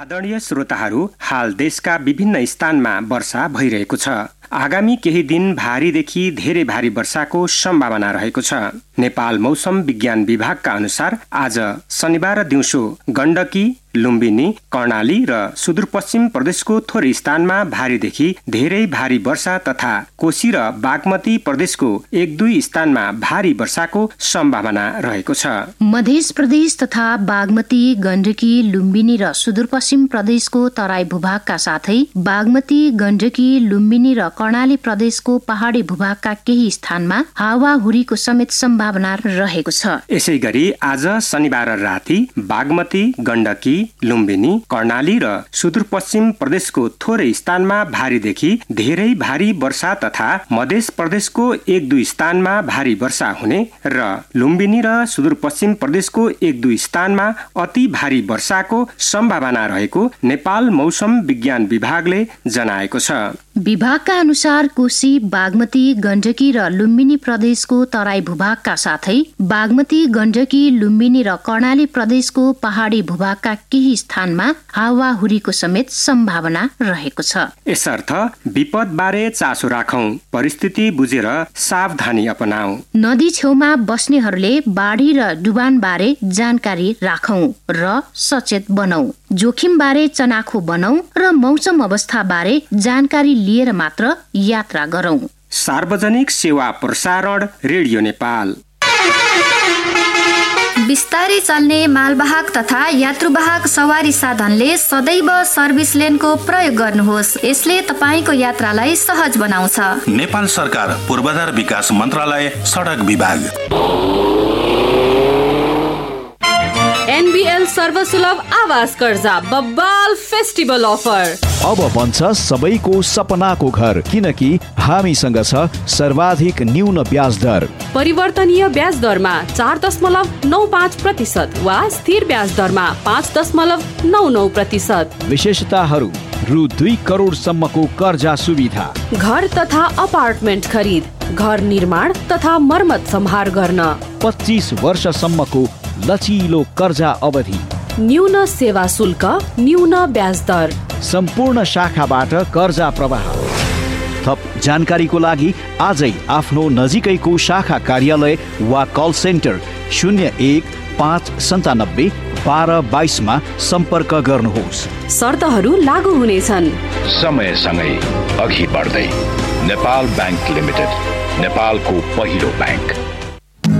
आदरणीय श्रोताहरू, हाल देशका विभिन्न स्थानमा वर्षा भइरहेको छ। आगामी केही दिन भारीदेखि धेरै भारी वर्षाको सम्भावना रहेको छ। नेपाल मौसम विज्ञान विभागका अनुसार आज शनिबार दिउँसो गण्डकी, लुम्बिनी, कर्णाली र सुदूरपश्चिम प्रदेशको थोरै स्थानमा भारीदेखि धेरै भारी वर्षा तथा कोशी र बागमती प्रदेशको 1-2 स्थानमा भारी वर्षाको सम्भावना रहेको छ। मध्य प्रदेश तथा बागमती, गण्डकी, लुम्बिनी र सुदूरपश्चिम प्रदेशको तराई भूभागका साथै बागमती, गण्डकी, लुम्बिनी र कर्णाली प्रदेशको पहाडी भूभागका केही स्थानमा हावाहुरीको समेत सम्भावना रहेको छ। यसैगरी आज शनिबार राति बागमती, गण्डकी, लुम्बिनी, कर्णाली र सुदूरपश्चिम प्रदेशको थोरै स्थानमा भारीदेखि धेरै भारी वर्षा तथा मध्य प्रदेशको 1-2 स्थानमा भारी वर्षा हुने र लुम्बिनी र सुदूरपश्चिम प्रदेशको 1-2 स्थानमा अति भारी वर्षाको सम्भावना रहेको नेपाल मौसम विज्ञान विभागले जनाएको छ। विभागका अनुसार कोशी, बागमती, गण्डकी र लुम्बिनी प्रदेशको तराई भूभागका साथै बागमती, गण्डकी, लुम्बिनी र कर्णाली प्रदेशको पहाडी भूभागका केही स्थानमा हावाहुरीको समेत सम्भावना रहेको छ। यसर्थ विपद बारे चासो राखौं, परिस्थिति बुझेर सावधानी अपनाऊ। नदी छेउमा बस्नेहरूले बाढी र डुबान बारे जानकारी राखौं र सचेत बनौ। जोखिम बारे चनाखो बनौ र मौसम अवस्था बारे जानकारी लिएर मात्र यात्रा गरौं। सार्वजनिक सेवा प्रसारण, रेडियो नेपाल। बिस्तारै चल्ने मालवाहक तथा यात्रुवाहक सवारी साधनले सदैव सर्भिस लेनको प्रयोग गर्नुहोस्। यसले तपाईको यात्रालाई सहज बनाउँछ। नेपाल सरकार, पूर्वाधार विकास मन्त्रालय, सडक विभाग। NBL सर्वसुलभ आवास कर्जा बब्बाल फेस्टिभल अफर। अब बन्छ सबैको सपनाको घर, किनकि हामीसँग छ सर्वाधिक न्यून ब्याज दर। परिवर्तनीय ब्याज दरमा 4.95% वा स्थिर ब्याज दरमा 5.99%। विशेषताहरू: रु 2 करोड सम्मको कर्जा सुविधा, घर तथा अपार्टमेन्ट खरिद, घर निर्माण तथा मर्मत सम्हार गर्न, 25 वर्षसम्मको लचिलो कर्जा अवधि, न्यून सेवा शुल्क, न्यून ब्याज दर, सम्पूर्ण शाखाबाट कर्जा प्रवाह। थप जानकारीको लागि आजै आफ्नो नजिकैको शाखा कार्यालय वा कल सेन्टर 01-597 1222 मा सम्पर्क गर्नुहोस्। शर्तहरू लागू हुनेछन्। समयसँगै अघि बढ्दै नेपाल बैंक लिमिटेड, नेपालको पहिलो बैंक।